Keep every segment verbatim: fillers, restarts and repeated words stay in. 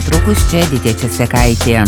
netrukus čia Editė Česekaitė.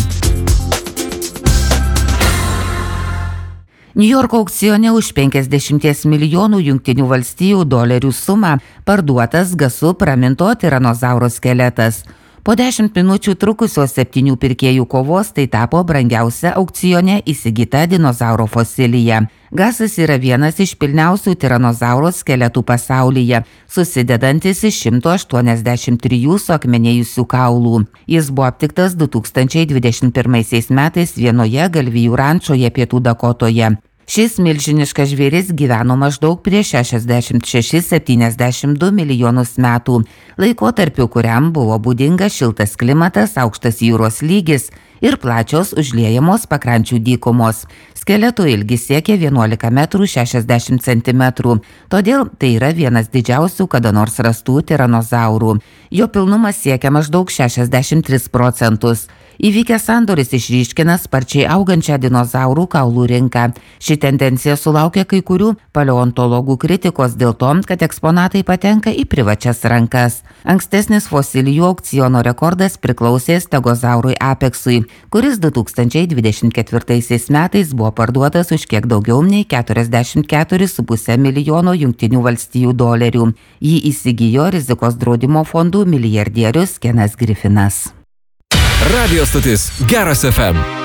Niujorko aukcione už penkiasdešimt milijonų jungtinių valstijų dolerių sumą parduotas gasu praminto tiranozauro skeletas. Po dešimt minučių trukusios septynių pirkėjų kovos tai tapo brangiausia aukcione įsigyta dinozauro fosilija. Gasas yra vienas iš pilniausių tiranozauro skeletų pasaulyje, susidedantis iš šimto aštuoniasdešimt trijų suakmenėjusių kaulų. Jis buvo aptiktas du tūkstančiai dvidešimt pirmaisiais metais vienoje galvijų rančoje Pietų Dakotoje. Šis milžiniškas žvėris gyveno maždaug prieš šešiasdešimt šešis septyniasdešimt du milijonus metų, laikotarpiu, kuriam buvo būdingas šiltas klimatas, aukštas jūros lygis ir plačios užliejamos pakrančių dykumos. Skeleto ilgis siekia vienuolika metrų šešiasdešimt centimetrų, todėl tai yra vienas didžiausių kada nors rastų tiranozaurų. Jo pilnumas siekia maždaug šešiasdešimt tris procentus. Įvykęs sandoris išryškina sparčiai augančią dinozaurų kaulų rinką. Ši tendencija sulaukia kai kurių paleontologų kritikos dėl to, kad eksponatai patenka į privačias rankas. Ankstesnis fosilijų aukciono rekordas priklausė stegozaurui apexui, kuris du tūkstančiai dvidešimt ketvirtaisiais metais buvo parduotas už kiek daugiau nei keturiasdešimt keturis su puse milijono jungtinių valstijų dolerių. Jį įsigijo rizikos draudimo fondų milijardierius Kenas Griffinas. Radio stotis Geras F M.